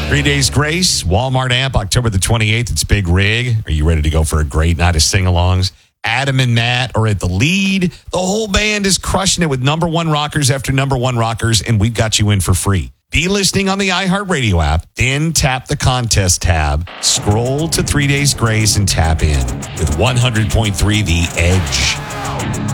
3 Days Grace, Walmart Amp, October the 28th. It's Big Rig. Are you ready to go for a great night of sing-alongs? Adam and Matt are at the lead. The whole band is crushing it with number one rockers after number one rockers, and we've got you in for free. Be listening on the iHeartRadio app, then tap the contest tab, scroll to 3 Days Grace, and tap in with 100.3 The Edge.